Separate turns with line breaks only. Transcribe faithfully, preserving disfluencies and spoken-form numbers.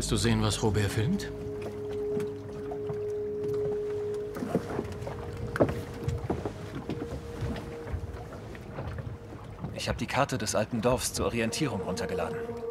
Willst du sehen, was Robert filmt?
Ich habe die Karte des alten Dorfs zur Orientierung runtergeladen.